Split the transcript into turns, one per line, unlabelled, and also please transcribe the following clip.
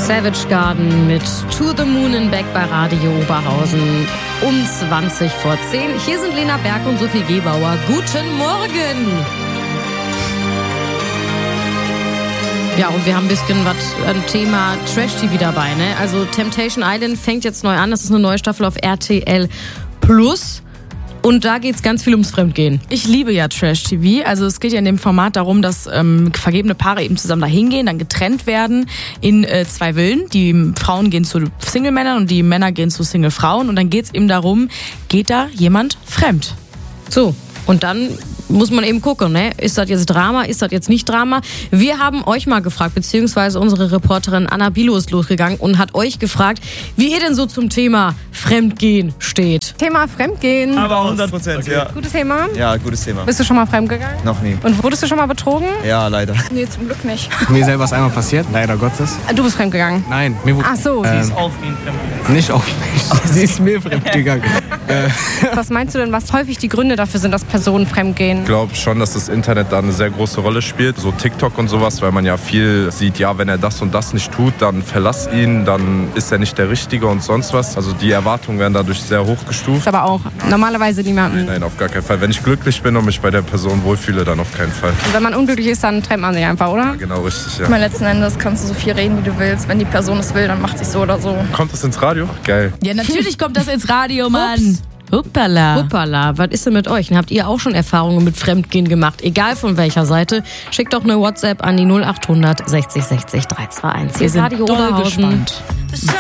Savage Garden mit To the Moon and Back bei Radio Oberhausen um 20 vor 10. Hier sind Lena Berg und Sophie Gebauer. Guten Morgen! Ja, und wir haben ein bisschen ein Thema Trash-TV dabei, ne? Also Temptation Island fängt jetzt neu an. Das ist eine neue Staffel auf RTL Plus. Und da geht's ganz viel ums Fremdgehen.
Ich liebe ja Trash-TV. Also es geht ja in dem Format darum, dass vergebene Paare eben zusammen da hingehen, dann getrennt werden in zwei Villen. Die Frauen gehen zu Single-Männern und die Männer gehen zu Single-Frauen. Und dann geht's eben darum, geht da jemand fremd?
So, und dann muss man eben gucken, ne? Ist das jetzt Drama, ist das jetzt nicht Drama? Wir haben euch mal gefragt, beziehungsweise unsere Reporterin Anna Bilo ist losgegangen und hat euch gefragt, wie ihr denn so zum Thema Fremdgehen steht.
Thema Fremdgehen.
Aber 100%, ja.
Gutes Thema?
Ja, gutes Thema.
Bist du schon mal fremdgegangen?
Noch nie.
Und wurdest du schon mal betrogen?
Ja, leider.
Nee, zum Glück nicht.
Mir selber ist einmal passiert, leider Gottes.
Du bist fremdgegangen?
Nein, mir wurde...
Ach so.
Sie ist auf ihn fremdgegangen.
Nicht auf mich, sie ist mir fremdgegangen.
Was meinst du denn, was häufig die Gründe dafür sind, dass Personen fremdgehen?
Ich glaube schon, dass das Internet da eine sehr große Rolle spielt. So TikTok und sowas, weil man ja viel sieht, ja, wenn er das und das nicht tut, dann verlass ihn, dann ist er nicht der Richtige und sonst was. Also die Erwartungen werden dadurch sehr hochgestuft.
Aber auch normalerweise niemanden.
Nein, auf gar keinen Fall. Wenn ich glücklich bin und mich bei der Person wohlfühle, dann auf keinen Fall.
Und wenn man unglücklich ist, dann trennt man sich einfach, oder?
Ja, genau, richtig, ja.
Weil letzten Endes kannst du so viel reden, wie du willst. Wenn die Person es will, dann macht sie so oder so.
Kommt das ins Radio? Geil.
Ja, natürlich kommt das ins Radio, Mann. Huppala.
Hoppala, was ist denn mit euch? Habt ihr auch schon Erfahrungen mit Fremdgehen gemacht? Egal von welcher Seite. Schickt doch eine WhatsApp an die 0800 60 60 321.
Wir sind doll gespannt.